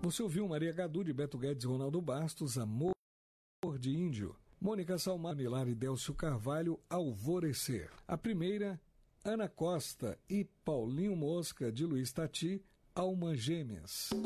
Você ouviu Maria Gadu, de Beto Guedes e Ronaldo Bastos, Amor de Índio. Mônica Salmar, Milar e Délcio Carvalho, Alvorecer. A primeira, Ana Costa e Paulinho Mosca, de Luiz Tati, Almas Gêmeas.